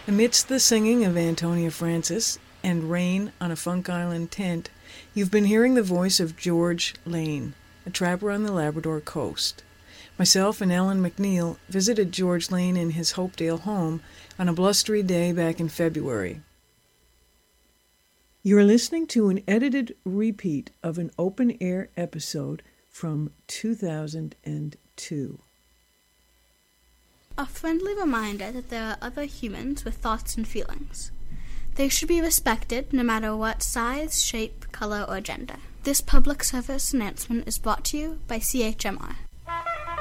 Amidst the singing of Antonia Francis and rain on a Funk Island tent, you've been hearing the voice of George Lane, a trapper on the Labrador coast. Myself and Ellen McNeil visited George Lane in his Hopedale home on a blustery day back in February. You're listening to an edited repeat of an open-air episode from 2002. A friendly reminder that there are other humans with thoughts and feelings. They should be respected no matter what size, shape, color, or gender. This public service announcement is brought to you by CHMR.